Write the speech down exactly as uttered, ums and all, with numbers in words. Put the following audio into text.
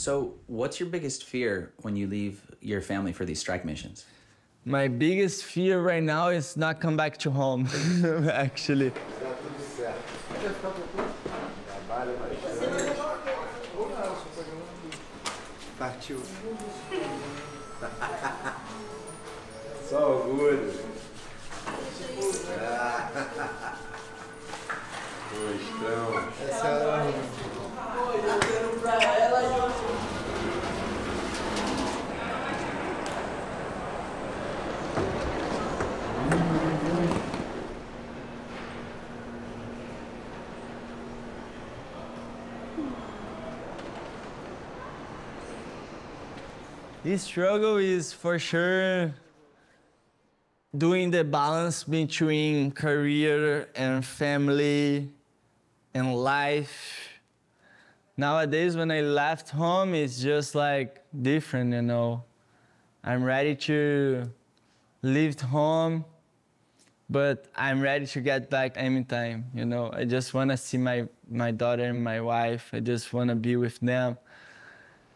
So, what's your biggest fear when you leave your family for these strike missions? My biggest fear right now is not come back to home, actually. Dá tudo certo. Trabalha bastante. Partiu. Só orgulho. Gostão. Essa é This struggle is for sure doing the balance between career and family and life. Nowadays, when I left home, it's just like different, you know. I'm ready to leave home, but I'm ready to get back anytime, you know. I just want to see my, my daughter and my wife. I just want to be with them.